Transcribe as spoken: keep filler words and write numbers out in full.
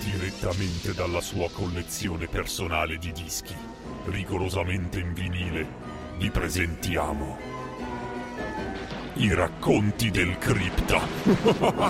Direttamente dalla sua collezione personale di dischi, rigorosamente in vinile, vi presentiamo i racconti del Cripta.